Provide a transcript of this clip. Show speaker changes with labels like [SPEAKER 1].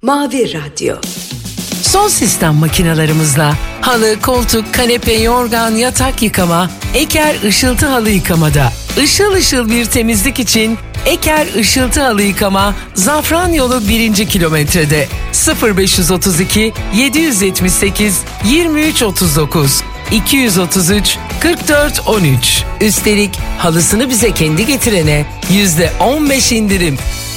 [SPEAKER 1] Mavi Radyo.
[SPEAKER 2] Son sistem makinalarımızla halı, koltuk, kanepe, yorgan, yatak yıkama, Eker Işıltı Halı Yıkamada. Işıl ışıl bir temizlik için Eker Işıltı Halı Yıkama, Zafran Yolu 1. kilometrede. 0532 778 2339 233 44 13. Üstelik halısını bize kendi getirene %15 indirim.